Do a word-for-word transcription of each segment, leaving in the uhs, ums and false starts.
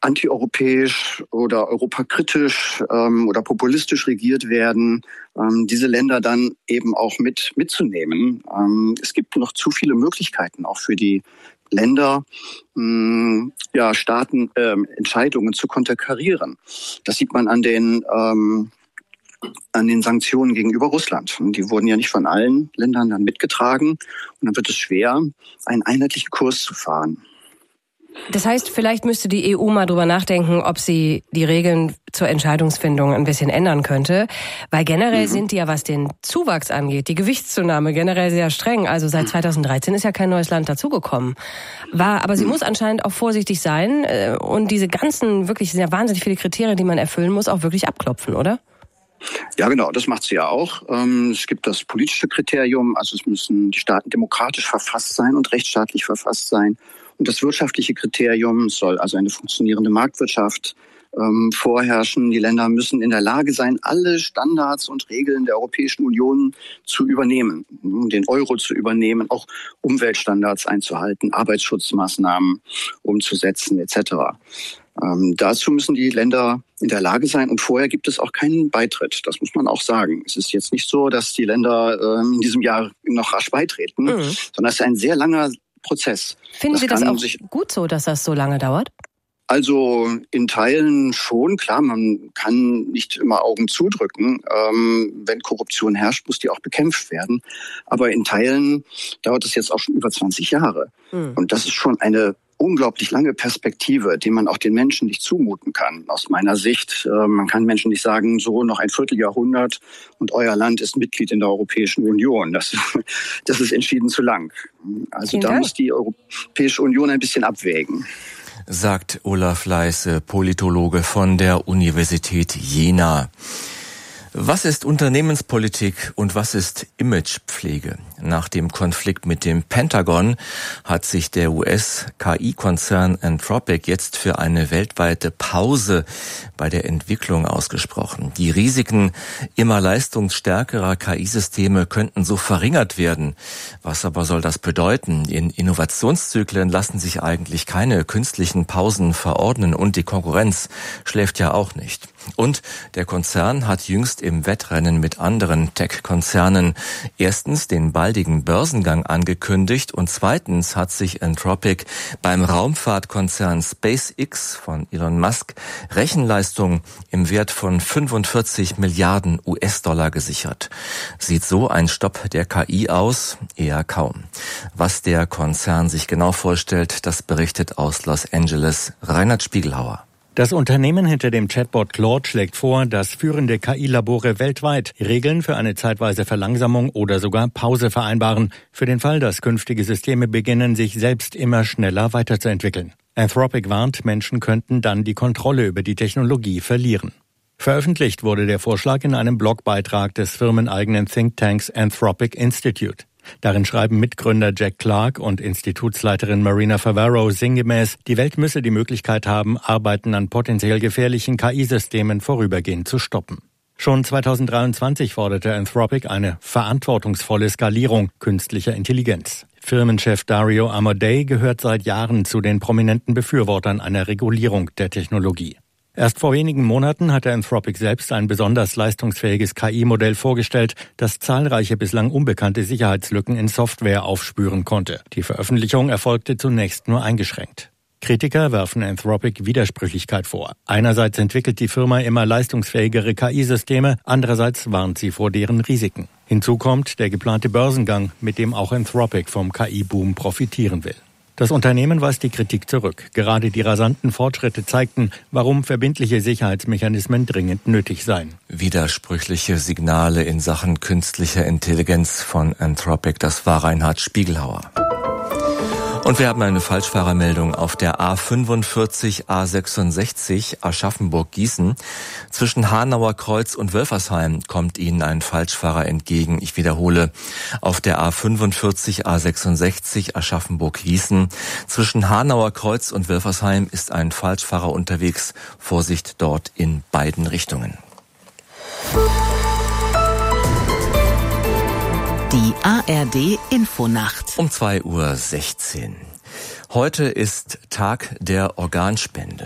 antieuropäisch oder europakritisch ähm, oder populistisch regiert werden, ähm, diese Länder dann eben auch mit mitzunehmen. Ähm, es gibt noch zu viele Möglichkeiten auch für die Länder, mh, ja, Staaten, äh, Entscheidungen zu konterkarieren. Das sieht man an den ähm, an den Sanktionen gegenüber Russland. Die wurden ja nicht von allen Ländern dann mitgetragen. Und dann wird es schwer, einen einheitlichen Kurs zu fahren. Das heißt, vielleicht müsste die E U mal drüber nachdenken, ob sie die Regeln zur Entscheidungsfindung ein bisschen ändern könnte. Weil generell mhm. sind die ja, was den Zuwachs angeht, die Gewichtszunahme generell sehr streng. Also seit zweitausenddreizehn ist ja kein neues Land dazugekommen. War, aber sie mhm. muss anscheinend auch vorsichtig sein und diese ganzen, wirklich sehr wahnsinnig viele Kriterien, die man erfüllen muss, auch wirklich abklopfen, oder? Ja, genau, das macht sie ja auch. Es gibt das politische Kriterium, also es müssen die Staaten demokratisch verfasst sein und rechtsstaatlich verfasst sein. Und das wirtschaftliche Kriterium soll also eine funktionierende Marktwirtschaft ähm, vorherrschen. Die Länder müssen in der Lage sein, alle Standards und Regeln der Europäischen Union zu übernehmen, den Euro zu übernehmen, auch Umweltstandards einzuhalten, Arbeitsschutzmaßnahmen umzusetzen et cetera. Ähm, dazu müssen die Länder in der Lage sein. Und vorher gibt es auch keinen Beitritt. Das muss man auch sagen. Es ist jetzt nicht so, dass die Länder ähm, in diesem Jahr noch rasch beitreten, mhm. sondern es ist ein sehr langer Prozess. Finden Sie das auch gut so, dass das so lange dauert? Also in Teilen schon, klar, man kann nicht immer Augen zudrücken. Ähm, wenn Korruption herrscht, muss die auch bekämpft werden. Aber in Teilen dauert es jetzt auch schon über zwanzig Jahre. Hm. Und das ist schon eine unglaublich lange Perspektive, die man auch den Menschen nicht zumuten kann. Aus meiner Sicht, äh, man kann Menschen nicht sagen, so noch ein Vierteljahrhundert und euer Land ist Mitglied in der Europäischen Union. Das, das ist entschieden zu lang. Also Vielen da Dank. Muss die Europäische Union ein bisschen abwägen. Sagt Olaf Leisse, Politologe von der Universität Jena. Was ist Unternehmenspolitik und was ist Imagepflege? Nach dem Konflikt mit dem Pentagon hat sich der U S-K I-Konzern Anthropic jetzt für eine weltweite Pause bei der Entwicklung ausgesprochen. Die Risiken immer leistungsstärkerer K I-Systeme könnten so verringert werden. Was aber soll das bedeuten? In Innovationszyklen lassen sich eigentlich keine künstlichen Pausen verordnen und die Konkurrenz schläft ja auch nicht. Und der Konzern hat jüngst im Wettrennen mit anderen Tech-Konzernen erstens den baldigen Börsengang angekündigt und zweitens hat sich Anthropic beim Raumfahrtkonzern SpaceX von Elon Musk Rechenleistung im Wert von fünfundvierzig Milliarden U S-Dollar gesichert. Sieht so ein Stopp der K I aus? Eher kaum. Was der Konzern sich genau vorstellt, das berichtet aus Los Angeles Reinhard Spiegelhauer. Das Unternehmen hinter dem Chatbot Claude schlägt vor, dass führende K I-Labore weltweit Regeln für eine zeitweise Verlangsamung oder sogar Pause vereinbaren, für den Fall, dass künftige Systeme beginnen, sich selbst immer schneller weiterzuentwickeln. Anthropic warnt, Menschen könnten dann die Kontrolle über die Technologie verlieren. Veröffentlicht wurde der Vorschlag in einem Blogbeitrag des firmeneigenen Thinktanks Anthropic Institute. Darin schreiben Mitgründer Jack Clark und Institutsleiterin Marina Favaro sinngemäß, die Welt müsse die Möglichkeit haben, Arbeiten an potenziell gefährlichen K I-Systemen vorübergehend zu stoppen. Schon zweitausenddreiundzwanzig forderte Anthropic eine verantwortungsvolle Skalierung künstlicher Intelligenz. Firmenchef Dario Amodei gehört seit Jahren zu den prominenten Befürwortern einer Regulierung der Technologie. Erst vor wenigen Monaten hatte Anthropic selbst ein besonders leistungsfähiges K I-Modell vorgestellt, das zahlreiche bislang unbekannte Sicherheitslücken in Software aufspüren konnte. Die Veröffentlichung erfolgte zunächst nur eingeschränkt. Kritiker werfen Anthropic Widersprüchlichkeit vor. Einerseits entwickelt die Firma immer leistungsfähigere K I-Systeme, andererseits warnt sie vor deren Risiken. Hinzu kommt der geplante Börsengang, mit dem auch Anthropic vom K I-Boom profitieren will. Das Unternehmen weist die Kritik zurück. Gerade die rasanten Fortschritte zeigten, warum verbindliche Sicherheitsmechanismen dringend nötig seien. Widersprüchliche Signale in Sachen künstlicher Intelligenz von Anthropic, das war Reinhard Spiegelhauer. Und wir haben eine Falschfahrermeldung auf der A fünfundvierzig A sechsundsechzig Aschaffenburg-Gießen. Zwischen Hanauer Kreuz und Wölfersheim kommt Ihnen ein Falschfahrer entgegen. Ich wiederhole, auf der A fünfundvierzig A sechsundsechzig Aschaffenburg-Gießen. Zwischen Hanauer Kreuz und Wölfersheim ist ein Falschfahrer unterwegs. Vorsicht dort in beiden Richtungen. Die A R D Infonacht. Um zwei Uhr sechzehn. Heute ist Tag der Organspende.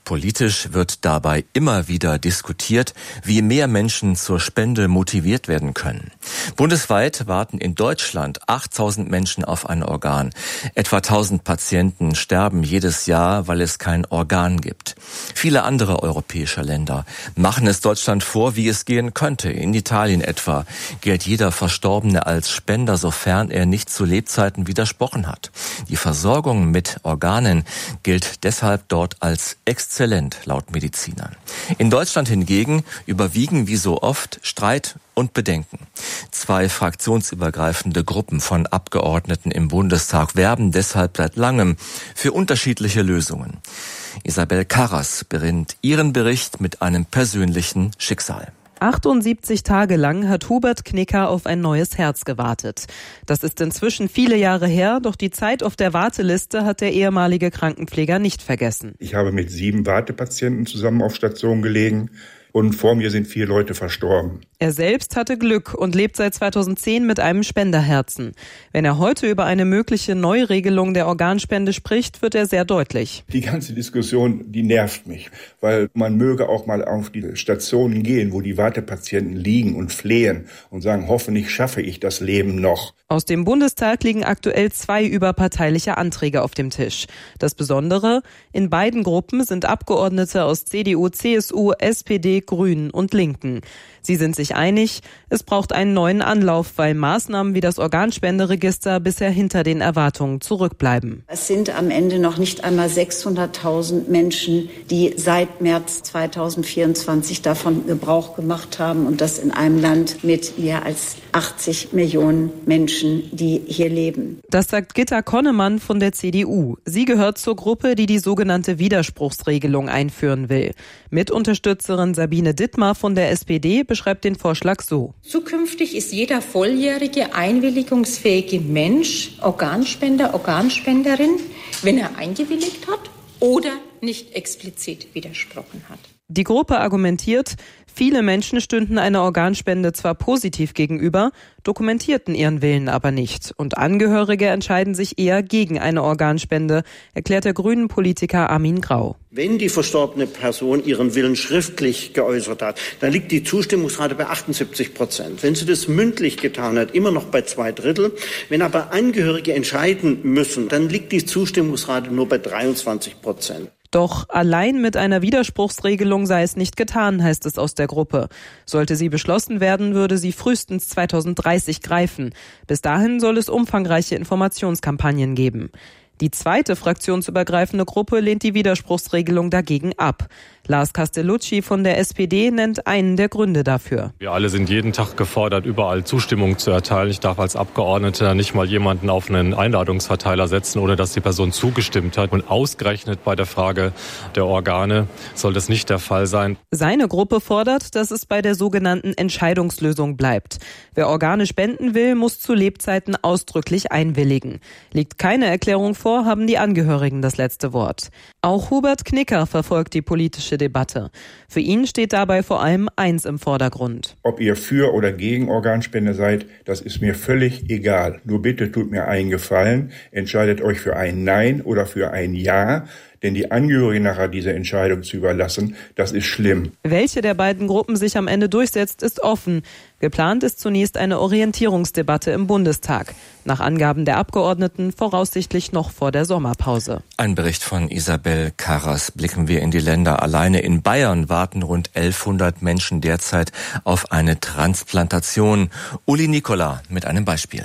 Politisch wird dabei immer wieder diskutiert, wie mehr Menschen zur Spende motiviert werden können. Bundesweit warten in Deutschland achttausend Menschen auf ein Organ. Etwa tausend Patienten sterben jedes Jahr, weil es kein Organ gibt. Viele andere europäische Länder machen es Deutschland vor, wie es gehen könnte. In Italien etwa gilt jeder Verstorbene als Spender, sofern er nicht zu Lebzeiten widersprochen hat. Die Versorgung mit Organen gilt deshalb dort als exzellent, laut Medizinern. In Deutschland hingegen überwiegen wie so oft Streit und Bedenken. Zwei fraktionsübergreifende Gruppen von Abgeordneten im Bundestag werben deshalb seit langem für unterschiedliche Lösungen. Isabel Karras bringt ihren Bericht mit einem persönlichen Schicksal. achtundsiebzig Tage lang hat Hubert Knicker auf ein neues Herz gewartet. Das ist inzwischen viele Jahre her, doch die Zeit auf der Warteliste hat der ehemalige Krankenpfleger nicht vergessen. Ich habe mit sieben Wartepatienten zusammen auf Station gelegen. Und vor mir sind vier Leute verstorben. Er selbst hatte Glück und lebt seit zweitausendzehn mit einem Spenderherzen. Wenn er heute über eine mögliche Neuregelung der Organspende spricht, wird er sehr deutlich. Die ganze Diskussion, die nervt mich, weil man möge auch mal auf die Stationen gehen, wo die Wartepatienten liegen und flehen und sagen, hoffentlich schaffe ich das Leben noch. Aus dem Bundestag liegen aktuell zwei überparteiliche Anträge auf dem Tisch. Das Besondere, in beiden Gruppen sind Abgeordnete aus C D U, C S U, S P D, Grünen und Linken. Sie sind sich einig, es braucht einen neuen Anlauf, weil Maßnahmen wie das Organspenderegister bisher hinter den Erwartungen zurückbleiben. Es sind am Ende noch nicht einmal sechshunderttausend Menschen, die seit März zweitausendvierundzwanzig davon Gebrauch gemacht haben, und das in einem Land mit mehr als achtzig Millionen Menschen, die hier leben. Das sagt Gitta Konnemann von der C D U. Sie gehört zur Gruppe, die die sogenannte Widerspruchsregelung einführen will. Mitunterstützerin Sabine Dittmar von der S P D beschreibt den Vorschlag so. Zukünftig ist jeder volljährige, einwilligungsfähige Mensch Organspender, Organspenderin, wenn er eingewilligt hat oder nicht explizit widersprochen hat. Die Gruppe argumentiert, viele Menschen stünden einer Organspende zwar positiv gegenüber, dokumentierten ihren Willen aber nicht. Und Angehörige entscheiden sich eher gegen eine Organspende, erklärt der Grünen-Politiker Armin Grau. Wenn die verstorbene Person ihren Willen schriftlich geäußert hat, dann liegt die Zustimmungsrate bei achtundsiebzig Prozent. Wenn sie das mündlich getan hat, immer noch bei zwei Drittel. Wenn aber Angehörige entscheiden müssen, dann liegt die Zustimmungsrate nur bei dreiundzwanzig Prozent. Doch allein mit einer Widerspruchsregelung sei es nicht getan, heißt es aus der Gruppe. Sollte sie beschlossen werden, würde sie frühestens zweitausenddreißig greifen. Bis dahin soll es umfangreiche Informationskampagnen geben. Die zweite fraktionsübergreifende Gruppe lehnt die Widerspruchsregelung dagegen ab. Lars Castellucci von der S P D nennt einen der Gründe dafür. Wir alle sind jeden Tag gefordert, überall Zustimmung zu erteilen. Ich darf als Abgeordneter nicht mal jemanden auf einen Einladungsverteiler setzen, ohne dass die Person zugestimmt hat. Und ausgerechnet bei der Frage der Organe soll das nicht der Fall sein. Seine Gruppe fordert, dass es bei der sogenannten Entscheidungslösung bleibt. Wer Organe spenden will, muss zu Lebzeiten ausdrücklich einwilligen. Liegt keine Erklärung vor, haben die Angehörigen das letzte Wort. Auch Hubert Knicker verfolgt die politische Debatte. Für ihn steht dabei vor allem eins im Vordergrund. Ob ihr für oder gegen Organspende seid, das ist mir völlig egal. Nur bitte tut mir einen Gefallen, entscheidet euch für ein Nein oder für ein Ja. Denn die Angehörigen nachher diese Entscheidung zu überlassen, das ist schlimm. Welche der beiden Gruppen sich am Ende durchsetzt, ist offen. Geplant ist zunächst eine Orientierungsdebatte im Bundestag. Nach Angaben der Abgeordneten voraussichtlich noch vor der Sommerpause. Ein Bericht von Isabel Karras. Blicken wir in die Länder. Alleine in Bayern warten rund elfhundert Menschen derzeit auf eine Transplantation. Uli Nicola mit einem Beispiel.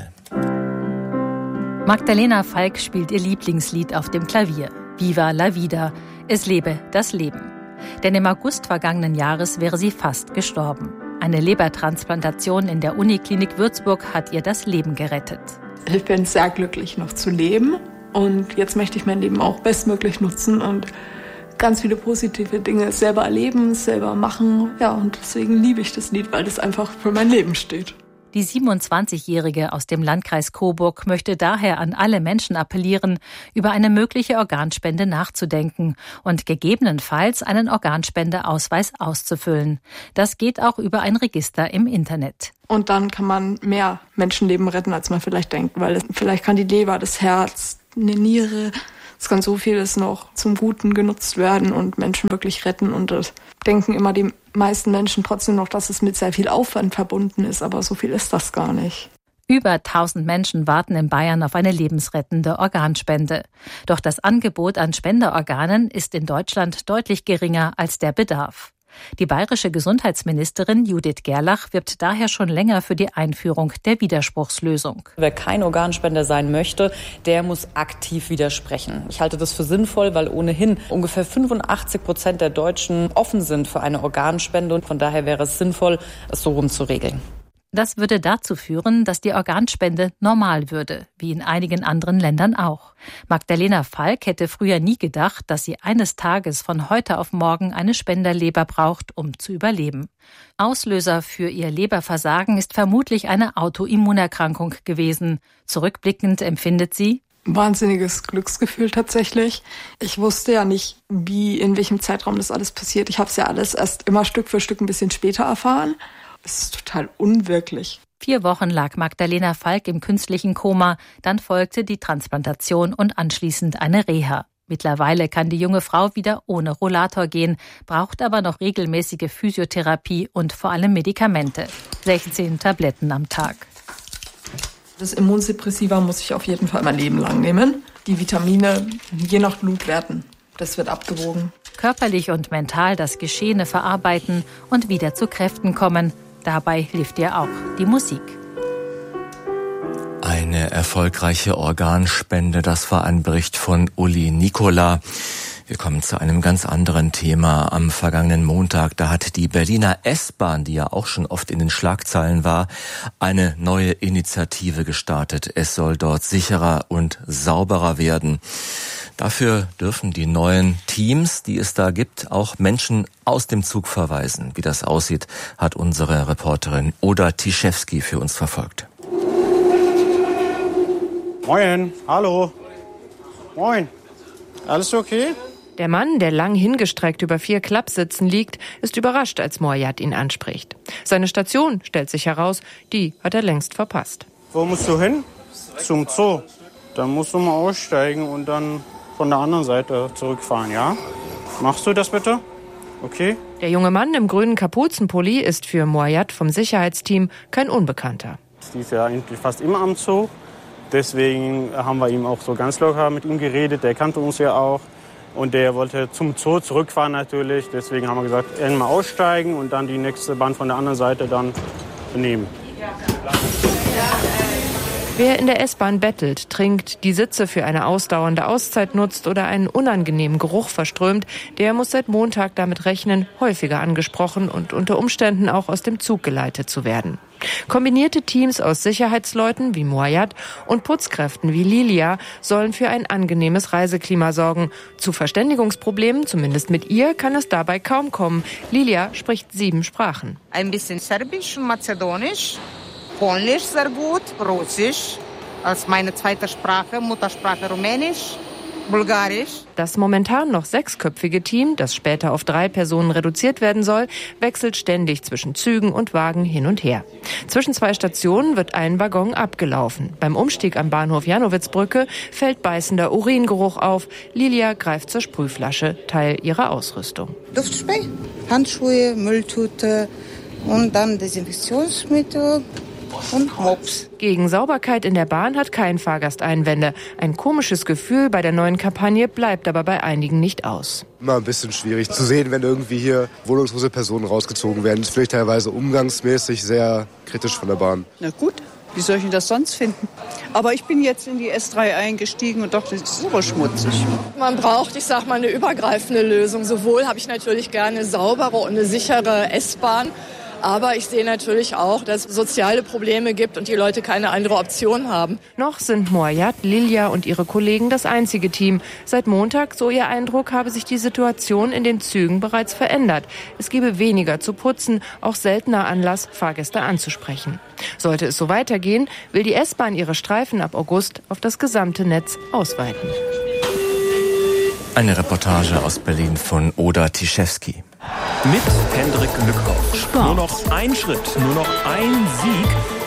Magdalena Falk spielt ihr Lieblingslied auf dem Klavier. Viva la vida, es lebe das Leben. Denn im August vergangenen Jahres wäre sie fast gestorben. Eine Lebertransplantation in der Uniklinik Würzburg hat ihr das Leben gerettet. Ich bin sehr glücklich, noch zu leben. Und jetzt möchte ich mein Leben auch bestmöglich nutzen und ganz viele positive Dinge selber erleben, selber machen. Ja, und deswegen liebe ich das Lied, weil das einfach für mein Leben steht. Die siebenundzwanzigjährige aus dem Landkreis Coburg möchte daher an alle Menschen appellieren, über eine mögliche Organspende nachzudenken und gegebenenfalls einen Organspendeausweis auszufüllen. Das geht auch über ein Register im Internet. Und dann kann man mehr Menschenleben retten, als man vielleicht denkt, weil es, vielleicht kann die Leber, das Herz, eine Niere Es kann so vieles noch zum Guten genutzt werden und Menschen wirklich retten. Und das denken immer die meisten Menschen trotzdem noch, dass es mit sehr viel Aufwand verbunden ist. Aber so viel ist das gar nicht. Über tausend Menschen warten in Bayern auf eine lebensrettende Organspende. Doch das Angebot an Spenderorganen ist in Deutschland deutlich geringer als der Bedarf. Die bayerische Gesundheitsministerin Judith Gerlach wirbt daher schon länger für die Einführung der Widerspruchslösung. Wer kein Organspender sein möchte, der muss aktiv widersprechen. Ich halte das für sinnvoll, weil ohnehin ungefähr fünfundachtzig Prozent der Deutschen offen sind für eine Organspende. Und von daher wäre es sinnvoll, es so rum zu regeln. Das würde dazu führen, dass die Organspende normal würde, wie in einigen anderen Ländern auch. Magdalena Falk hätte früher nie gedacht, dass sie eines Tages von heute auf morgen eine Spenderleber braucht, um zu überleben. Auslöser für ihr Leberversagen ist vermutlich eine Autoimmunerkrankung gewesen. Zurückblickend empfindet sie: Wahnsinniges Glücksgefühl tatsächlich. Ich wusste ja nicht, wie, in welchem Zeitraum das alles passiert. Ich habe es ja alles erst immer Stück für Stück ein bisschen später erfahren. Es ist total unwirklich. Vier Wochen lag Magdalena Falk im künstlichen Koma, dann folgte die Transplantation und anschließend eine Reha. Mittlerweile kann die junge Frau wieder ohne Rollator gehen, braucht aber noch regelmäßige Physiotherapie und vor allem Medikamente. sechzehn Tabletten am Tag. Das Immunsuppressiva muss ich auf jeden Fall mein Leben lang nehmen. Die Vitamine je nach Blutwerten. Das wird abgewogen. Körperlich und mental das Geschehene verarbeiten und wieder zu Kräften kommen. Dabei hilft ihr auch die Musik. Eine erfolgreiche Organspende, das war ein Bericht von Uli Nikola. Wir kommen zu einem ganz anderen Thema. Am vergangenen Montag, da hat die Berliner S-Bahn, die ja auch schon oft in den Schlagzeilen war, eine neue Initiative gestartet. Es soll dort sicherer und sauberer werden. Dafür dürfen die neuen Teams, die es da gibt, auch Menschen aus dem Zug verweisen. Wie das aussieht, hat unsere Reporterin Oda Tiszewski für uns verfolgt. Moin, hallo. Moin. Alles okay? Der Mann, der lang hingestreckt über vier Klappsitzen liegt, ist überrascht, als Moayad ihn anspricht. Seine Station, stellt sich heraus, die hat er längst verpasst. Wo musst du hin? Zum Zoo. Dann musst du mal aussteigen und dann von der anderen Seite zurückfahren, ja? Machst du das bitte? Okay. Der junge Mann im grünen Kapuzenpulli ist für Moayad vom Sicherheitsteam kein Unbekannter. Die ist ja eigentlich fast immer am Zoo. Deswegen haben wir ihm auch so ganz locker mit ihm geredet. Der kannte uns ja auch. Und der wollte zum Zoo zurückfahren natürlich. Deswegen haben wir gesagt, einmal aussteigen und dann die nächste Bahn von der anderen Seite dann nehmen. Wer in der S-Bahn bettelt, trinkt, die Sitze für eine ausdauernde Auszeit nutzt oder einen unangenehmen Geruch verströmt, der muss seit Montag damit rechnen, häufiger angesprochen und unter Umständen auch aus dem Zug geleitet zu werden. Kombinierte Teams aus Sicherheitsleuten wie Moayad und Putzkräften wie Lilia sollen für ein angenehmes Reiseklima sorgen. Zu Verständigungsproblemen, zumindest mit ihr, kann es dabei kaum kommen. Lilia spricht sieben Sprachen. Ein bisschen Serbisch und Mazedonisch, Polnisch sehr gut, Russisch als meine zweite Sprache, Muttersprache Rumänisch, Bulgarisch. Das momentan noch sechsköpfige Team, das später auf drei Personen reduziert werden soll, wechselt ständig zwischen Zügen und Wagen hin und her. Zwischen zwei Stationen wird ein Waggon abgelaufen. Beim Umstieg am Bahnhof Janowitzbrücke fällt beißender Uringeruch auf. Lilia greift zur Sprühflasche, Teil ihrer Ausrüstung. Duftspray, Handschuhe, Mülltüte und dann Desinfektionsmittel. Und Mops. Gegen Sauberkeit in der Bahn hat kein Fahrgast Einwände. Ein komisches Gefühl bei der neuen Kampagne bleibt aber bei einigen nicht aus. Immer ein bisschen schwierig zu sehen, wenn irgendwie hier wohnungslose Personen rausgezogen werden. Das ist vielleicht teilweise umgangsmäßig sehr kritisch von der Bahn. Na gut, wie soll ich das sonst finden? Aber ich bin jetzt in die S drei eingestiegen und dachte, das ist super schmutzig. Man braucht, ich sag mal, eine übergreifende Lösung. Sowohl habe ich natürlich gerne eine saubere und eine sichere S-Bahn. Aber ich sehe natürlich auch, dass es soziale Probleme gibt und die Leute keine andere Option haben. Noch sind Moayad, Lilia und ihre Kollegen das einzige Team. Seit Montag, so ihr Eindruck, habe sich die Situation in den Zügen bereits verändert. Es gebe weniger zu putzen, auch seltener Anlass, Fahrgäste anzusprechen. Sollte es so weitergehen, will die S-Bahn ihre Streifen ab August auf das gesamte Netz ausweiten. Eine Reportage aus Berlin von Oda Tiszewski. Mit Hendrik Lückhoff. Nur noch ein Schritt, nur noch ein Sieg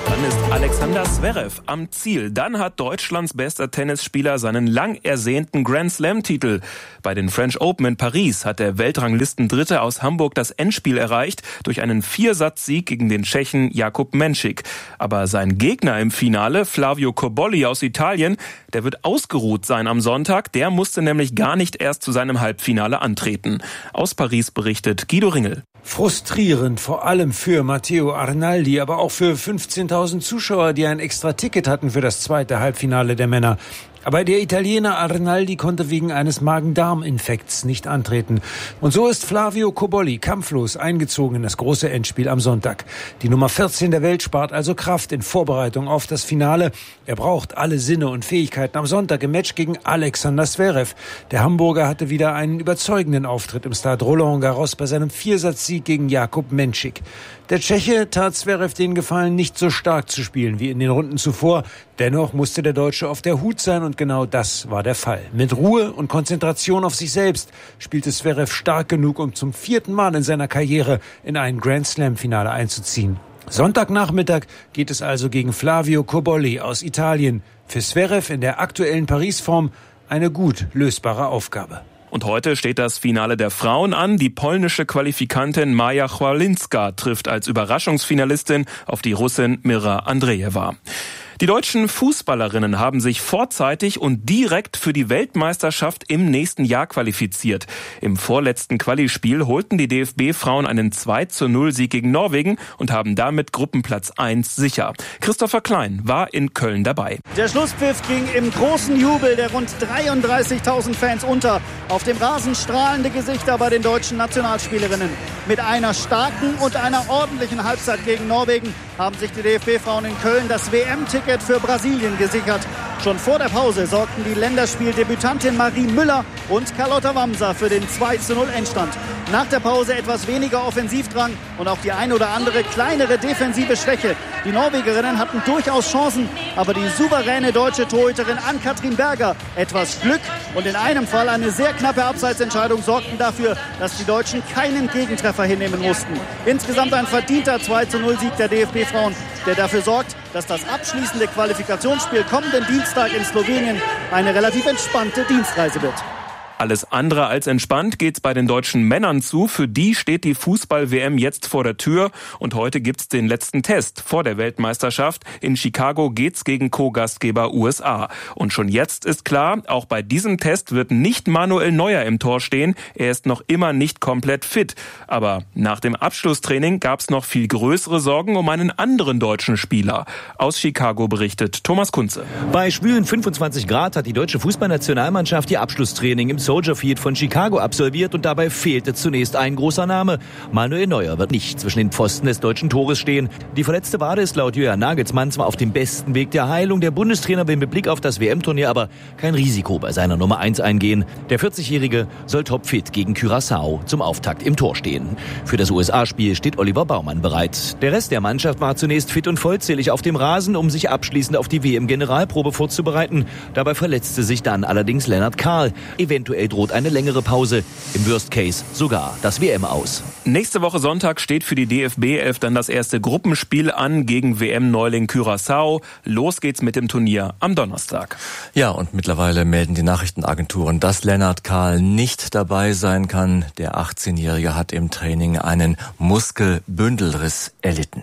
Dann ist Alexander Zverev am Ziel. Dann hat Deutschlands bester Tennisspieler seinen lang ersehnten Grand Slam-Titel. Bei den French Open in Paris hat der Weltranglistendritte aus Hamburg das Endspiel erreicht durch einen Viersatzsieg gegen den Tschechen Jakub Menšík. Aber sein Gegner im Finale, Flavio Cobolli aus Italien, der wird ausgeruht sein am Sonntag. Der musste nämlich gar nicht erst zu seinem Halbfinale antreten. Aus Paris berichtet Guido Ringel. Frustrierend, vor allem für Matteo Arnaldi, aber auch für fünfzehntausend Zuschauer, die ein extra Ticket hatten für das zweite Halbfinale der Männer. Aber der Italiener Arnaldi konnte wegen eines Magen-Darm-Infekts nicht antreten. Und so ist Flavio Cobolli kampflos eingezogen in das große Endspiel am Sonntag. Die Nummer vierzehn der Welt spart also Kraft in Vorbereitung auf das Finale. Er braucht alle Sinne und Fähigkeiten am Sonntag im Match gegen Alexander Zverev. Der Hamburger hatte wieder einen überzeugenden Auftritt im Stade Roland Garros bei seinem Viersatzsieg gegen Jakub Menšík. Der Tscheche tat Zverev den Gefallen, nicht so stark zu spielen wie in den Runden zuvor. Dennoch musste der Deutsche auf der Hut sein und genau das war der Fall. Mit Ruhe und Konzentration auf sich selbst spielte Zverev stark genug, um zum vierten Mal in seiner Karriere in ein Grand Slam-Finale einzuziehen. Sonntagnachmittag geht es also gegen Flavio Cobolli aus Italien. Für Zverev in der aktuellen Paris-Form eine gut lösbare Aufgabe. Und heute steht das Finale der Frauen an. Die polnische Qualifikantin Maja Chwalinska trifft als Überraschungsfinalistin auf die Russin Mira Andreeva. Die deutschen Fußballerinnen haben sich vorzeitig und direkt für die Weltmeisterschaft im nächsten Jahr qualifiziert. Im vorletzten Quali-Spiel holten die D F B-Frauen einen zwei zu null Sieg gegen Norwegen und haben damit Gruppenplatz eins sicher. Christopher Klein war in Köln dabei. Der Schlusspfiff ging im großen Jubel der rund dreiunddreißigtausend Fans unter. Auf dem Rasen strahlende Gesichter bei den deutschen Nationalspielerinnen. Mit einer starken und einer ordentlichen Halbzeit gegen Norwegen haben sich die D F B-Frauen in Köln das W M-Ticket für Brasilien gesichert. Schon vor der Pause sorgten die Länderspieldebütantin Marie Müller und Carlotta Wamser für den zwei zu null Endstand. Nach der Pause etwas weniger Offensivdrang und auch die ein oder andere kleinere defensive Schwäche. Die Norwegerinnen hatten durchaus Chancen, aber die souveräne deutsche Torhüterin Ann-Kathrin Berger, etwas Glück und in einem Fall eine sehr knappe Abseitsentscheidung sorgten dafür, dass die Deutschen keinen Gegentreffer hinnehmen mussten. Insgesamt ein verdienter zwei zu null Sieg der D F B-Frauen, der dafür sorgt, dass das abschließende Qualifikationsspiel kommenden Dienstag in Slowenien eine relativ entspannte Dienstreise wird. Alles andere als entspannt geht's bei den deutschen Männern zu. Für die steht die Fußball-W M jetzt vor der Tür. Und heute gibt's den letzten Test vor der Weltmeisterschaft. In Chicago geht's gegen Co-Gastgeber U S A. Und schon jetzt ist klar, auch bei diesem Test wird nicht Manuel Neuer im Tor stehen. Er ist noch immer nicht komplett fit. Aber nach dem Abschlusstraining gab's noch viel größere Sorgen um einen anderen deutschen Spieler. Aus Chicago berichtet Thomas Kunze. Bei schwülen fünfundzwanzig Grad hat die deutsche Fußballnationalmannschaft ihr Abschlusstraining im Soldier Field von Chicago absolviert und dabei fehlte zunächst ein großer Name. Manuel Neuer wird nicht zwischen den Pfosten des deutschen Tores stehen. Die verletzte Wade ist laut Julian Nagelsmann zwar auf dem besten Weg der Heilung. Der Bundestrainer will mit Blick auf das W M-Turnier aber kein Risiko bei seiner Nummer eins eingehen. Der vierzigjährige soll topfit gegen Curaçao zum Auftakt im Tor stehen. Für das U S A-Spiel steht Oliver Baumann bereit. Der Rest der Mannschaft war zunächst fit und vollzählig auf dem Rasen, um sich abschließend auf die W M-Generalprobe vorzubereiten. Dabei verletzte sich dann allerdings Lennart Kahl. Eventuell droht eine längere Pause, im Worst Case sogar das W M aus. Nächste Woche Sonntag steht für die D F B elf dann das erste Gruppenspiel an gegen W M-Neuling Curaçao. Los geht's mit dem Turnier am Donnerstag. Ja, und mittlerweile melden die Nachrichtenagenturen, dass Lennart Kahl nicht dabei sein kann. Der achtzehnjährige hat im Training einen Muskelbündelriss erlitten.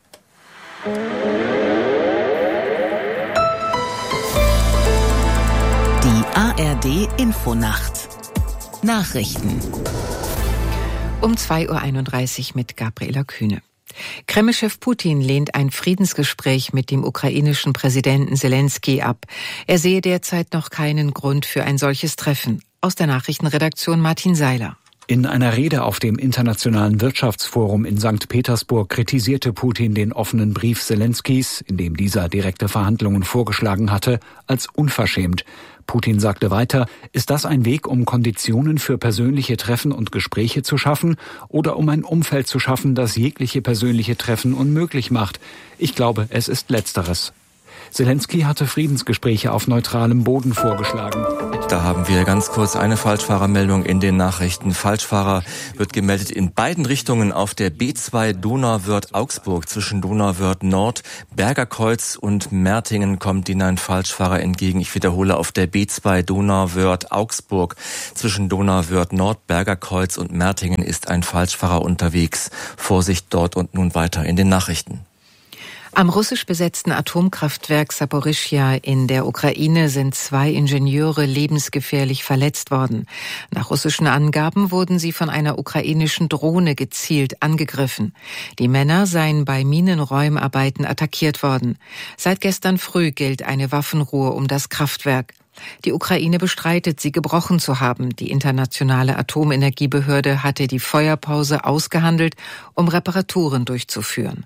Die A R D Infonacht. Nachrichten. Um zwei Uhr einunddreißig mit Gabriela Kühne. Kreml-Chef Putin lehnt ein Friedensgespräch mit dem ukrainischen Präsidenten Selenskyj ab. Er sehe derzeit noch keinen Grund für ein solches Treffen. Aus der Nachrichtenredaktion Martin Seiler. In einer Rede auf dem Internationalen Wirtschaftsforum in Sankt Petersburg kritisierte Putin den offenen Brief Selenskys, in dem dieser direkte Verhandlungen vorgeschlagen hatte, als unverschämt. Putin sagte weiter, ist das ein Weg, um Konditionen für persönliche Treffen und Gespräche zu schaffen oder um ein Umfeld zu schaffen, das jegliche persönliche Treffen unmöglich macht? Ich glaube, es ist Letzteres. Zelensky hatte Friedensgespräche auf neutralem Boden vorgeschlagen. Da haben wir ganz kurz eine Falschfahrermeldung in den Nachrichten. Falschfahrer wird gemeldet in beiden Richtungen auf der B zwei Donauwörth-Augsburg. Zwischen Donauwörth Nord, Bergerkreuz und Mertingen kommt Ihnen ein Falschfahrer entgegen. Ich wiederhole, auf der B zwei Donauwörth-Augsburg. Zwischen Donauwörth Nord, Bergerkreuz und Mertingen ist ein Falschfahrer unterwegs. Vorsicht dort und nun weiter in den Nachrichten. Am russisch besetzten Atomkraftwerk Saporischschja in der Ukraine sind zwei Ingenieure lebensgefährlich verletzt worden. Nach russischen Angaben wurden sie von einer ukrainischen Drohne gezielt angegriffen. Die Männer seien bei Minenräumarbeiten attackiert worden. Seit gestern früh gilt eine Waffenruhe um das Kraftwerk. Die Ukraine bestreitet, sie gebrochen zu haben. Die internationale Atomenergiebehörde hatte die Feuerpause ausgehandelt, um Reparaturen durchzuführen.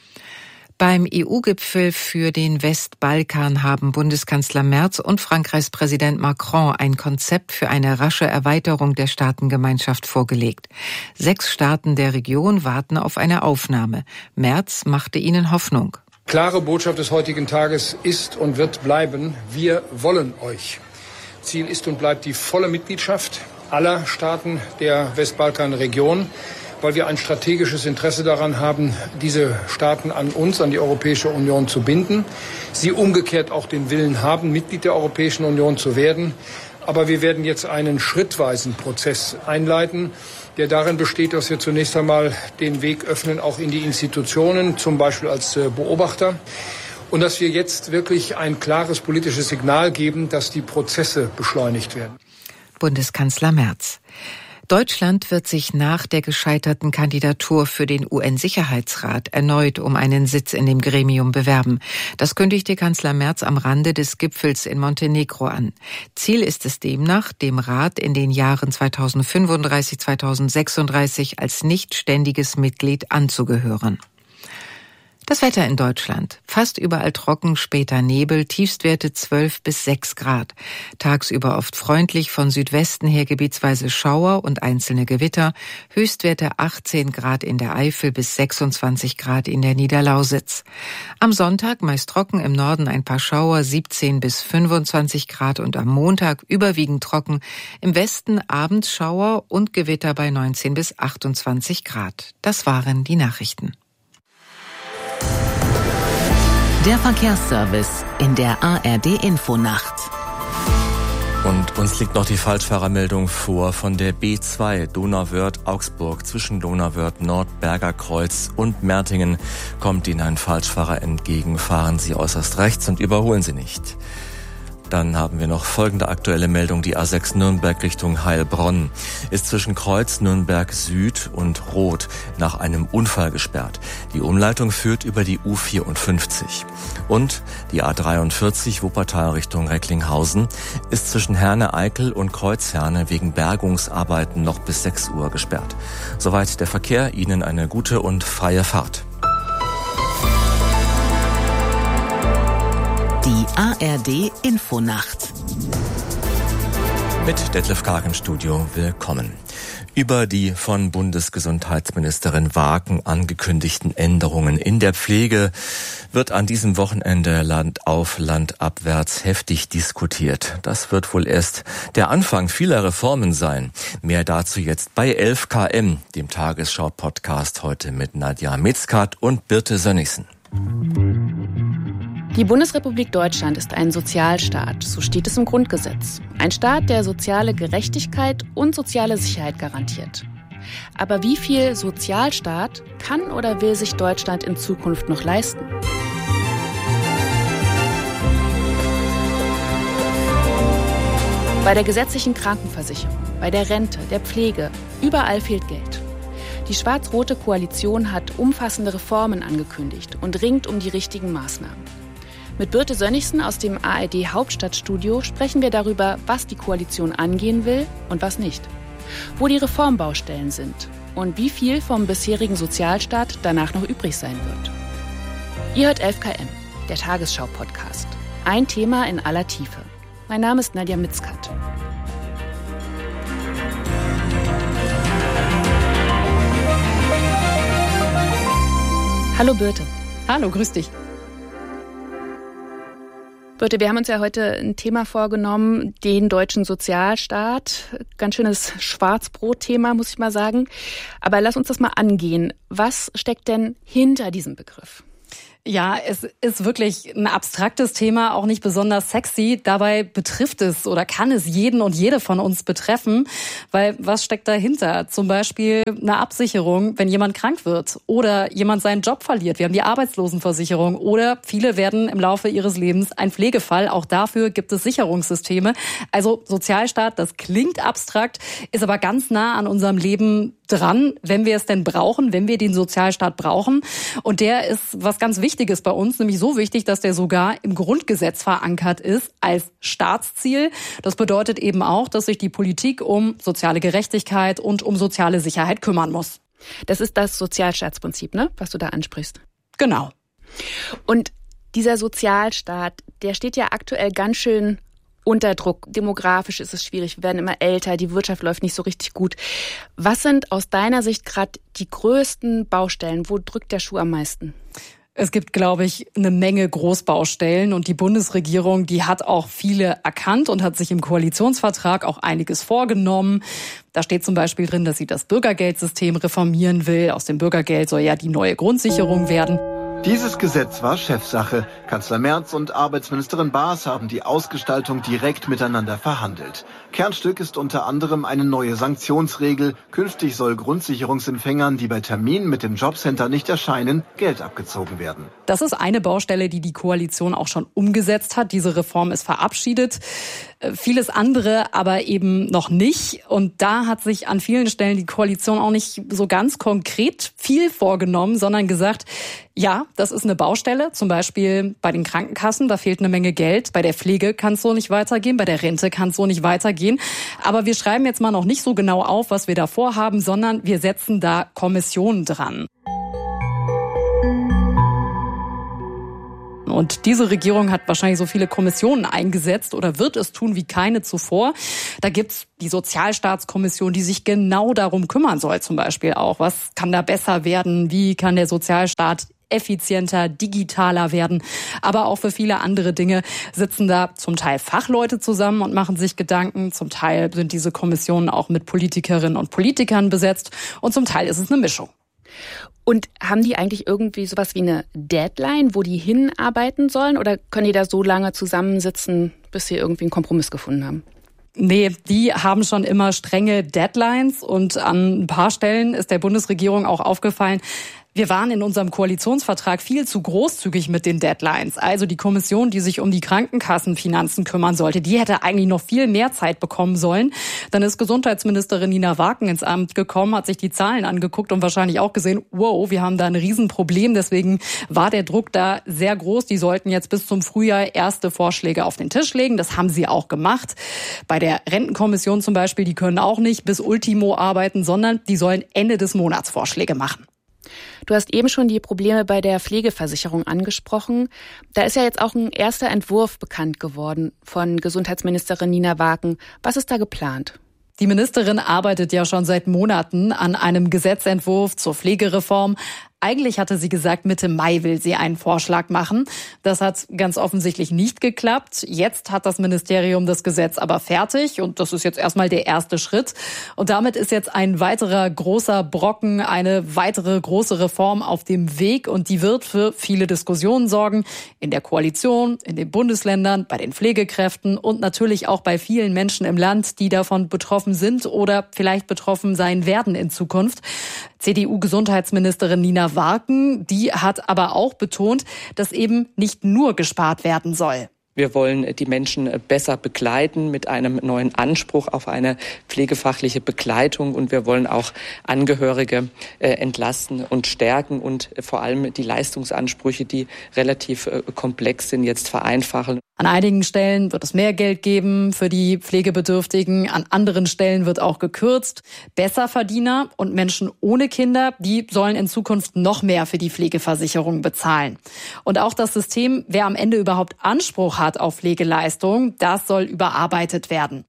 Beim E U-Gipfel für den Westbalkan haben Bundeskanzler Merz und Frankreichs Präsident Macron ein Konzept für eine rasche Erweiterung der Staatengemeinschaft vorgelegt. Sechs Staaten der Region warten auf eine Aufnahme. Merz machte ihnen Hoffnung. Klare Botschaft des heutigen Tages ist und wird bleiben: Wir wollen euch. Ziel ist und bleibt die volle Mitgliedschaft aller Staaten der Westbalkanregion, weil wir ein strategisches Interesse daran haben, diese Staaten an uns, an die Europäische Union zu binden. Sie umgekehrt auch den Willen haben, Mitglied der Europäischen Union zu werden. Aber wir werden jetzt einen schrittweisen Prozess einleiten, der darin besteht, dass wir zunächst einmal den Weg öffnen, auch in die Institutionen, zum Beispiel als Beobachter. Und dass wir jetzt wirklich ein klares politisches Signal geben, dass die Prozesse beschleunigt werden. Bundeskanzler Merz. Deutschland wird sich nach der gescheiterten Kandidatur für den U N-Sicherheitsrat erneut um einen Sitz in dem Gremium bewerben. Das kündigte Kanzler Merz am Rande des Gipfels in Montenegro an. Ziel ist es demnach, dem Rat in den Jahren zweitausendfünfunddreißig bis zweitausendsechsunddreißig als nicht ständiges Mitglied anzugehören. Das Wetter in Deutschland. Fast überall trocken, später Nebel, Tiefstwerte zwölf bis sechs Grad. Tagsüber oft freundlich, von Südwesten her gebietsweise Schauer und einzelne Gewitter. Höchstwerte achtzehn Grad in der Eifel bis sechsundzwanzig Grad in der Niederlausitz. Am Sonntag meist trocken, im Norden ein paar Schauer, siebzehn bis fünfundzwanzig Grad und am Montag überwiegend trocken. Im Westen abends Schauer und Gewitter bei neunzehn bis achtundzwanzig Grad. Das waren die Nachrichten. Der Verkehrsservice in der A R D-Infonacht. Und uns liegt noch die Falschfahrermeldung vor von der B zwei Donauwörth-Augsburg. Zwischen Donauwörth Nord, Bergerkreuz und Mertingen kommt Ihnen ein Falschfahrer entgegen. Fahren Sie äußerst rechts und überholen Sie nicht. Dann haben wir noch folgende aktuelle Meldung. Die A sechs Nürnberg Richtung Heilbronn ist zwischen Kreuz Nürnberg Süd und Roth nach einem Unfall gesperrt. Die Umleitung führt über die U vierundfünfzig. Und die A dreiundvierzig Wuppertal Richtung Recklinghausen ist zwischen Herne-Eickel und Kreuzherne wegen Bergungsarbeiten noch bis sechs Uhr gesperrt. Soweit der Verkehr. Ihnen eine gute und freie Fahrt. Die A R D-Infonacht. Mit Detlef Karg im Studio. Willkommen. Über die von Bundesgesundheitsministerin Wagen angekündigten Änderungen in der Pflege wird an diesem Wochenende Land auf Land abwärts heftig diskutiert. Das wird wohl erst der Anfang vieler Reformen sein. Mehr dazu jetzt bei elf K M, dem Tagesschau-Podcast, heute mit Nadja Mitzkat und Birte Sönnigsen. Die Bundesrepublik Deutschland ist ein Sozialstaat, so steht es im Grundgesetz. Ein Staat, der soziale Gerechtigkeit und soziale Sicherheit garantiert. Aber wie viel Sozialstaat kann oder will sich Deutschland in Zukunft noch leisten? Bei der gesetzlichen Krankenversicherung, bei der Rente, der Pflege, überall fehlt Geld. Die schwarz-rote Koalition hat umfassende Reformen angekündigt und ringt um die richtigen Maßnahmen. Mit Birte Sönnigsen aus dem A R D-Hauptstadtstudio sprechen wir darüber, was die Koalition angehen will und was nicht. Wo die Reformbaustellen sind und wie viel vom bisherigen Sozialstaat danach noch übrig sein wird. Ihr hört elf K M, der Tagesschau-Podcast. Ein Thema in aller Tiefe. Mein Name ist Nadja Mitzkat. Hallo Birte. Hallo, grüß dich. Birte, wir haben uns ja heute ein Thema vorgenommen, den deutschen Sozialstaat. Ganz schönes Schwarzbrot-Thema, muss ich mal sagen. Aber lass uns das mal angehen. Was steckt denn hinter diesem Begriff? Ja, es ist wirklich ein abstraktes Thema, auch nicht besonders sexy. Dabei betrifft es oder kann es jeden und jede von uns betreffen, weil was steckt dahinter? Zum Beispiel eine Absicherung, wenn jemand krank wird oder jemand seinen Job verliert. Wir haben die Arbeitslosenversicherung oder viele werden im Laufe ihres Lebens ein Pflegefall. Auch dafür gibt es Sicherungssysteme. Also Sozialstaat, das klingt abstrakt, ist aber ganz nah an unserem Leben dran, wenn wir es denn brauchen, wenn wir den Sozialstaat brauchen. Und der ist was ganz Wichtiges bei uns, nämlich so wichtig, dass der sogar im Grundgesetz verankert ist als Staatsziel. Das bedeutet eben auch, dass sich die Politik um soziale Gerechtigkeit und um soziale Sicherheit kümmern muss. Das ist das Sozialstaatsprinzip, ne, was du da ansprichst? Genau. Und dieser Sozialstaat, der steht ja aktuell ganz schön unter Druck. Demografisch ist es schwierig, wir werden immer älter, die Wirtschaft läuft nicht so richtig gut. Was sind aus deiner Sicht gerade die größten Baustellen? Wo drückt der Schuh am meisten? Es gibt, glaube ich, eine Menge Großbaustellen und die Bundesregierung, die hat auch viele erkannt und hat sich im Koalitionsvertrag auch einiges vorgenommen. Da steht zum Beispiel drin, dass sie das Bürgergeldsystem reformieren will. Aus dem Bürgergeld soll ja die neue Grundsicherung werden. Dieses Gesetz war Chefsache. Kanzler Merz und Arbeitsministerin Baas haben die Ausgestaltung direkt miteinander verhandelt. Kernstück ist unter anderem eine neue Sanktionsregel. Künftig soll Grundsicherungsempfängern, die bei Terminen mit dem Jobcenter nicht erscheinen, Geld abgezogen werden. Das ist eine Baustelle, die die Koalition auch schon umgesetzt hat. Diese Reform ist verabschiedet. Vieles andere aber eben noch nicht. Und da hat sich an vielen Stellen die Koalition auch nicht so ganz konkret viel vorgenommen, sondern gesagt, ja, das ist eine Baustelle, zum Beispiel bei den Krankenkassen, da fehlt eine Menge Geld. Bei der Pflege kann es so nicht weitergehen, bei der Rente kann es so nicht weitergehen. Aber wir schreiben jetzt mal noch nicht so genau auf, was wir da vorhaben, sondern wir setzen da Kommissionen dran. Und diese Regierung hat wahrscheinlich so viele Kommissionen eingesetzt oder wird es tun wie keine zuvor. Da gibt's die Sozialstaatskommission, die sich genau darum kümmern soll, zum Beispiel auch. Was kann da besser werden? Wie kann der Sozialstaat effizienter, digitaler werden? Aber auch für viele andere Dinge sitzen da zum Teil Fachleute zusammen und machen sich Gedanken. Zum Teil sind diese Kommissionen auch mit Politikerinnen und Politikern besetzt. Und zum Teil ist es eine Mischung. Und haben die eigentlich irgendwie sowas wie eine Deadline, wo die hinarbeiten sollen? Oder können die da so lange zusammensitzen, bis sie irgendwie einen Kompromiss gefunden haben? Nee, die haben schon immer strenge Deadlines. Und an ein paar Stellen ist der Bundesregierung auch aufgefallen, wir waren in unserem Koalitionsvertrag viel zu großzügig mit den Deadlines. Also die Kommission, die sich um die Krankenkassenfinanzen kümmern sollte, die hätte eigentlich noch viel mehr Zeit bekommen sollen. Dann ist Gesundheitsministerin Nina Waken ins Amt gekommen, hat sich die Zahlen angeguckt und wahrscheinlich auch gesehen, wow, wir haben da ein Riesenproblem. Deswegen war der Druck da sehr groß. Die sollten jetzt bis zum Frühjahr erste Vorschläge auf den Tisch legen. Das haben sie auch gemacht. Bei der Rentenkommission zum Beispiel, die können auch nicht bis Ultimo arbeiten, sondern die sollen Ende des Monats Vorschläge machen. Du hast eben schon die Probleme bei der Pflegeversicherung angesprochen. Da ist ja jetzt auch ein erster Entwurf bekannt geworden von Gesundheitsministerin Nina Waken. Was ist da geplant? Die Ministerin arbeitet ja schon seit Monaten an einem Gesetzentwurf zur Pflegereform. Eigentlich hatte sie gesagt, Mitte Mai will sie einen Vorschlag machen. Das hat ganz offensichtlich nicht geklappt. Jetzt hat das Ministerium das Gesetz aber fertig und das ist jetzt erstmal der erste Schritt. Und damit ist jetzt ein weiterer großer Brocken, eine weitere große Reform auf dem Weg und die wird für viele Diskussionen sorgen. In der Koalition, in den Bundesländern, bei den Pflegekräften und natürlich auch bei vielen Menschen im Land, die davon betroffen sind oder vielleicht betroffen sein werden in Zukunft. C D U-Gesundheitsministerin Nina Waken, die hat aber auch betont, dass eben nicht nur gespart werden soll. Wir wollen die Menschen besser begleiten mit einem neuen Anspruch auf eine pflegefachliche Begleitung und wir wollen auch Angehörige entlasten und stärken und vor allem die Leistungsansprüche, die relativ komplex sind, jetzt vereinfachen. An einigen Stellen wird es mehr Geld geben für die Pflegebedürftigen, an anderen Stellen wird auch gekürzt. Besserverdiener und Menschen ohne Kinder, die sollen in Zukunft noch mehr für die Pflegeversicherung bezahlen. Und auch das System, wer am Ende überhaupt Anspruch hat auf Pflegeleistung, das soll überarbeitet werden.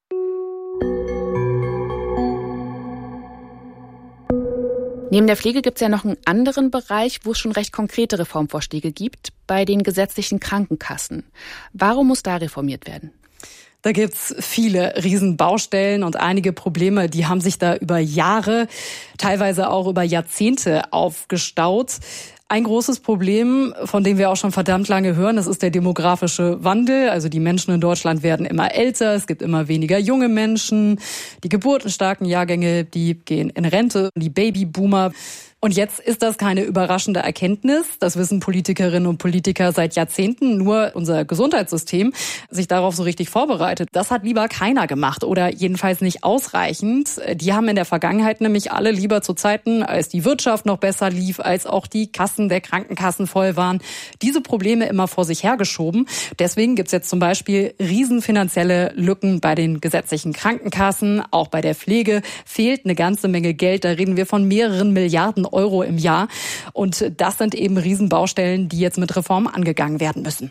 Neben der Pflege gibt es ja noch einen anderen Bereich, wo es schon recht konkrete Reformvorschläge gibt, bei den gesetzlichen Krankenkassen. Warum muss da reformiert werden? Da gibt's viele Riesenbaustellen und einige Probleme, die haben sich da über Jahre, teilweise auch über Jahrzehnte aufgestaut. Ein großes Problem, von dem wir auch schon verdammt lange hören, das ist der demografische Wandel. Also die Menschen in Deutschland werden immer älter, es gibt immer weniger junge Menschen. Die geburtenstarken Jahrgänge, die gehen in Rente, die Babyboomer. Und jetzt ist das keine überraschende Erkenntnis. Das wissen Politikerinnen und Politiker seit Jahrzehnten. Nur unser Gesundheitssystem sich darauf so richtig vorbereitet. Das hat lieber keiner gemacht oder jedenfalls nicht ausreichend. Die haben in der Vergangenheit nämlich alle lieber zu Zeiten, als die Wirtschaft noch besser lief, als auch die Kassen der Krankenkassen voll waren, diese Probleme immer vor sich hergeschoben. Deswegen gibt's jetzt zum Beispiel riesenfinanzielle Lücken bei den gesetzlichen Krankenkassen. Auch bei der Pflege fehlt eine ganze Menge Geld. Da reden wir von mehreren Milliarden Euro im Jahr. Und das sind eben Riesenbaustellen, die jetzt mit Reformen angegangen werden müssen.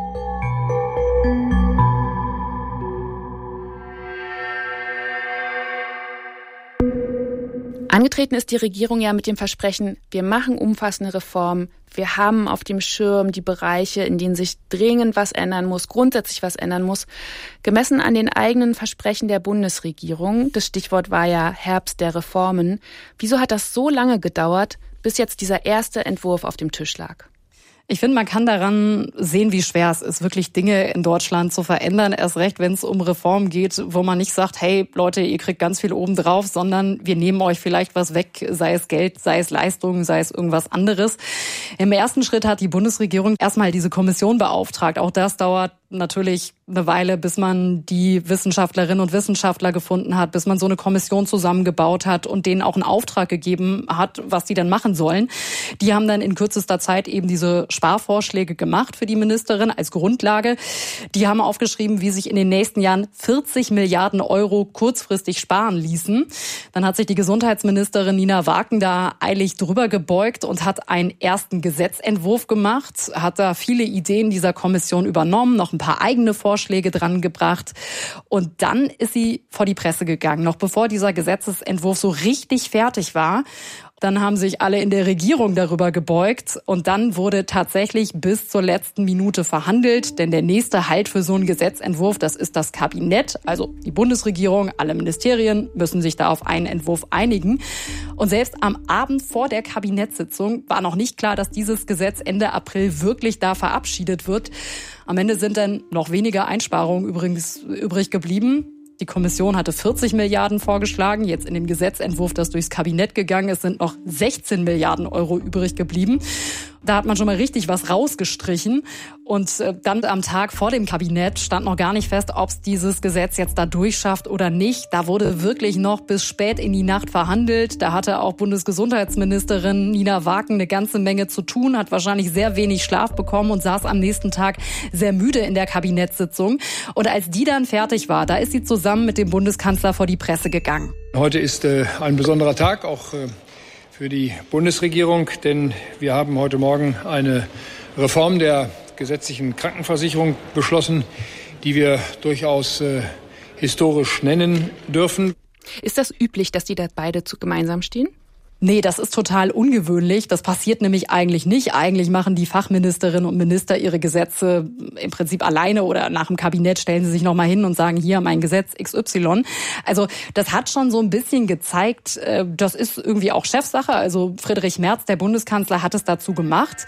Angetreten ist die Regierung ja mit dem Versprechen, wir machen umfassende Reformen, wir haben auf dem Schirm die Bereiche, in denen sich dringend was ändern muss, grundsätzlich was ändern muss. Gemessen an den eigenen Versprechen der Bundesregierung, das Stichwort war ja Herbst der Reformen, wieso hat das so lange gedauert, bis jetzt dieser erste Entwurf auf dem Tisch lag? Ich finde, man kann daran sehen, wie schwer es ist, wirklich Dinge in Deutschland zu verändern. Erst recht, wenn es um Reformen geht, wo man nicht sagt, hey Leute, ihr kriegt ganz viel obendrauf, sondern wir nehmen euch vielleicht was weg, sei es Geld, sei es Leistungen, sei es irgendwas anderes. Im ersten Schritt hat die Bundesregierung erstmal diese Kommission beauftragt. Auch das dauert natürlich eine Weile, bis man die Wissenschaftlerinnen und Wissenschaftler gefunden hat, bis man so eine Kommission zusammengebaut hat und denen auch einen Auftrag gegeben hat, was die dann machen sollen. Die haben dann in kürzester Zeit eben diese Sparvorschläge gemacht für die Ministerin als Grundlage. Die haben aufgeschrieben, wie sich in den nächsten Jahren vierzig Milliarden Euro kurzfristig sparen ließen. Dann hat sich die Gesundheitsministerin Nina Wagen da eilig drüber gebeugt und hat einen ersten Gesetzentwurf gemacht, hat da viele Ideen dieser Kommission übernommen, noch ein paar eigene Vorschläge dran gebracht. Und dann ist sie vor die Presse gegangen, noch bevor dieser Gesetzesentwurf so richtig fertig war. Dann haben sich alle in der Regierung darüber gebeugt und dann wurde tatsächlich bis zur letzten Minute verhandelt, denn der nächste Halt für so einen Gesetzentwurf, das ist das Kabinett, also die Bundesregierung, alle Ministerien müssen sich da auf einen Entwurf einigen. Und selbst am Abend vor der Kabinettssitzung war noch nicht klar, dass dieses Gesetz Ende April wirklich da verabschiedet wird. Am Ende sind dann noch weniger Einsparungen übrigens übrig geblieben. Die Kommission hatte vierzig Milliarden vorgeschlagen. Jetzt in dem Gesetzentwurf, das durchs Kabinett gegangen ist, sind noch sechzehn Milliarden Euro übrig geblieben. Da hat man schon mal richtig was rausgestrichen. Und dann am Tag vor dem Kabinett stand noch gar nicht fest, ob es dieses Gesetz jetzt da durchschafft oder nicht. Da wurde wirklich noch bis spät in die Nacht verhandelt. Da hatte auch Bundesgesundheitsministerin Nina Wagen eine ganze Menge zu tun, hat wahrscheinlich sehr wenig Schlaf bekommen und saß am nächsten Tag sehr müde in der Kabinettssitzung. Und als die dann fertig war, da ist sie zusammen mit dem Bundeskanzler vor die Presse gegangen. Heute ist äh, ein besonderer Tag, auch äh, für die Bundesregierung, denn wir haben heute Morgen eine Reform der gesetzlichen Krankenversicherung beschlossen, die wir durchaus äh, historisch nennen dürfen. Ist das üblich, dass die da beide zu gemeinsam stehen? Nee, das ist total ungewöhnlich. Das passiert nämlich eigentlich nicht. Eigentlich machen die Fachministerinnen und Minister ihre Gesetze im Prinzip alleine oder nach dem Kabinett stellen sie sich nochmal hin und sagen, hier mein Gesetz X Y. Also das hat schon so ein bisschen gezeigt, das ist irgendwie auch Chefsache. Also Friedrich Merz, der Bundeskanzler, hat es dazu gemacht.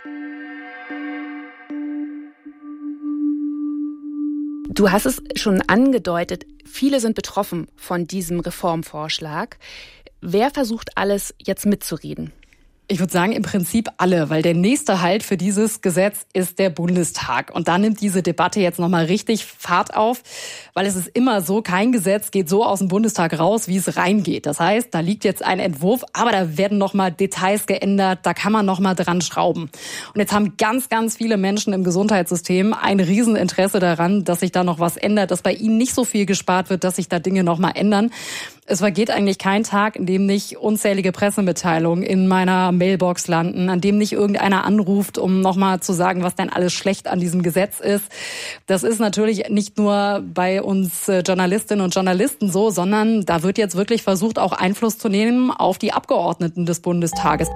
Du hast es schon angedeutet, viele sind betroffen von diesem Reformvorschlag. Wer versucht alles jetzt mitzureden? Ich würde sagen, im Prinzip alle, weil der nächste Halt für dieses Gesetz ist der Bundestag. Und da nimmt diese Debatte jetzt nochmal richtig Fahrt auf, weil es ist immer so, kein Gesetz geht so aus dem Bundestag raus, wie es reingeht. Das heißt, da liegt jetzt ein Entwurf, aber da werden nochmal Details geändert, da kann man nochmal dran schrauben. Und jetzt haben ganz, ganz viele Menschen im Gesundheitssystem ein Rieseninteresse daran, dass sich da noch was ändert, dass bei ihnen nicht so viel gespart wird, dass sich da Dinge nochmal ändern. Es vergeht eigentlich kein Tag, in dem nicht unzählige Pressemitteilungen in meiner Mailbox landen, an dem nicht irgendeiner anruft, um nochmal zu sagen, was denn alles schlecht an diesem Gesetz ist. Das ist natürlich nicht nur bei uns Journalistinnen und Journalisten so, sondern da wird jetzt wirklich versucht, auch Einfluss zu nehmen auf die Abgeordneten des Bundestages.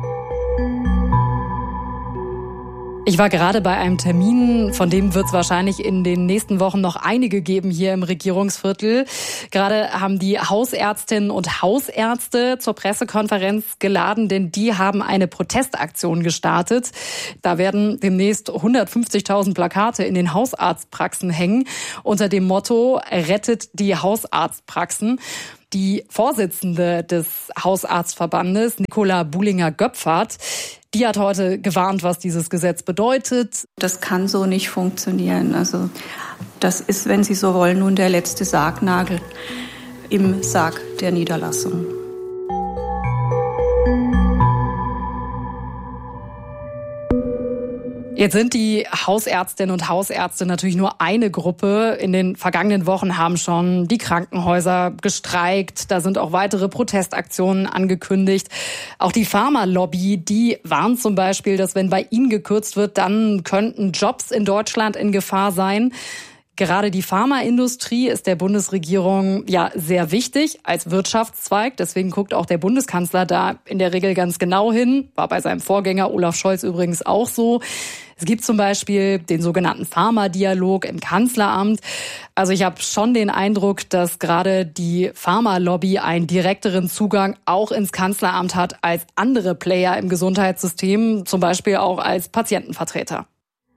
Ich war gerade bei einem Termin, von dem wird es wahrscheinlich in den nächsten Wochen noch einige geben hier im Regierungsviertel. Gerade haben die Hausärztinnen und Hausärzte zur Pressekonferenz geladen, denn die haben eine Protestaktion gestartet. Da werden demnächst hundertfünfzigtausend Plakate in den Hausarztpraxen hängen unter dem Motto „Rettet die Hausarztpraxen". Die Vorsitzende des Hausarztverbandes, Nicola Buhlinger-Göpfert, die hat heute gewarnt, was dieses Gesetz bedeutet. Das kann so nicht funktionieren. Also das ist, wenn Sie so wollen, nun der letzte Sargnagel im Sarg der Niederlassung. Jetzt sind die Hausärztinnen und Hausärzte natürlich nur eine Gruppe. In den vergangenen Wochen haben schon die Krankenhäuser gestreikt. Da sind auch weitere Protestaktionen angekündigt. Auch die Pharmalobby, die warnt zum Beispiel, dass wenn bei ihnen gekürzt wird, dann könnten Jobs in Deutschland in Gefahr sein. Gerade die Pharmaindustrie ist der Bundesregierung ja sehr wichtig als Wirtschaftszweig. Deswegen guckt auch der Bundeskanzler da in der Regel ganz genau hin. War bei seinem Vorgänger Olaf Scholz übrigens auch so. Es gibt zum Beispiel den sogenannten Pharmadialog im Kanzleramt. Also ich habe schon den Eindruck, dass gerade die Pharmalobby einen direkteren Zugang auch ins Kanzleramt hat als andere Player im Gesundheitssystem, zum Beispiel auch als Patientenvertreter.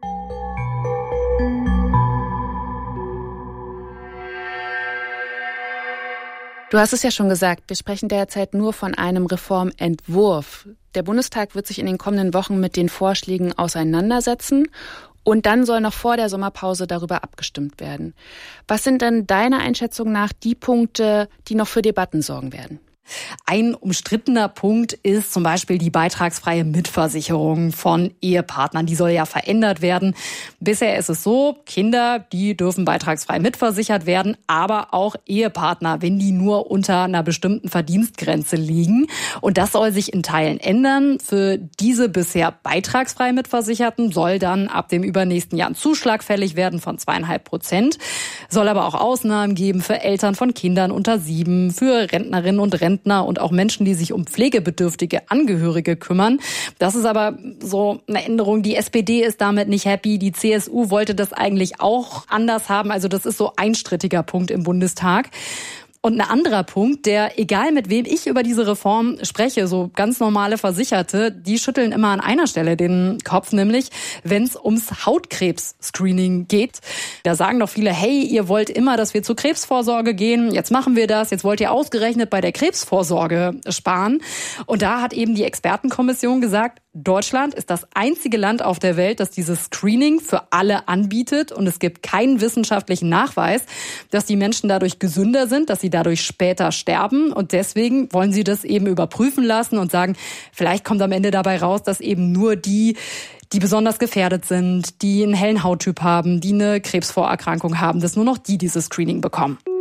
Du hast es ja schon gesagt, wir sprechen derzeit nur von einem Reformentwurf. Der Bundestag wird sich in den kommenden Wochen mit den Vorschlägen auseinandersetzen und dann soll noch vor der Sommerpause darüber abgestimmt werden. Was sind denn deiner Einschätzung nach die Punkte, die noch für Debatten sorgen werden? Ein umstrittener Punkt ist zum Beispiel die beitragsfreie Mitversicherung von Ehepartnern. Die soll ja verändert werden. Bisher ist es so, Kinder, die dürfen beitragsfrei mitversichert werden, aber auch Ehepartner, wenn die nur unter einer bestimmten Verdienstgrenze liegen. Und das soll sich in Teilen ändern. Für diese bisher beitragsfrei Mitversicherten soll dann ab dem übernächsten Jahr ein Zuschlag fällig werden von zweieinhalb Prozent. Soll aber auch Ausnahmen geben für Eltern von Kindern unter sieben, für Rentnerinnen und Rentner und auch Menschen, die sich um pflegebedürftige Angehörige kümmern. Das ist aber so eine Änderung. Die S P D ist damit nicht happy. Die C S U wollte das eigentlich auch anders haben. Also das ist so ein strittiger Punkt im Bundestag. Und ein anderer Punkt, der, egal mit wem ich über diese Reform spreche, so ganz normale Versicherte, die schütteln immer an einer Stelle den Kopf, nämlich wenn es ums Hautkrebs-Screening geht. Da sagen doch viele, hey, ihr wollt immer, dass wir zur Krebsvorsorge gehen, jetzt machen wir das, jetzt wollt ihr ausgerechnet bei der Krebsvorsorge sparen. Und da hat eben die Expertenkommission gesagt, Deutschland ist das einzige Land auf der Welt, das dieses Screening für alle anbietet. Und es gibt keinen wissenschaftlichen Nachweis, dass die Menschen dadurch gesünder sind, dass sie dadurch später sterben. Und deswegen wollen sie das eben überprüfen lassen und sagen, vielleicht kommt am Ende dabei raus, dass eben nur die, die besonders gefährdet sind, die einen hellen Hauttyp haben, die eine Krebsvorerkrankung haben, dass nur noch die dieses Screening bekommen.